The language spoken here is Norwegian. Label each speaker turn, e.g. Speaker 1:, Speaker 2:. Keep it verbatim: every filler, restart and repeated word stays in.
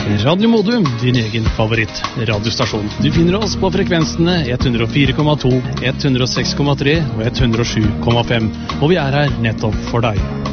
Speaker 1: Radio Modum, din egen favoritt radiostasjon. Du finner oss på frekvensene ett hundre fire komma to, ett hundre seks komma tre og ett hundre sju komma fem, og vi er her nettopp for deg.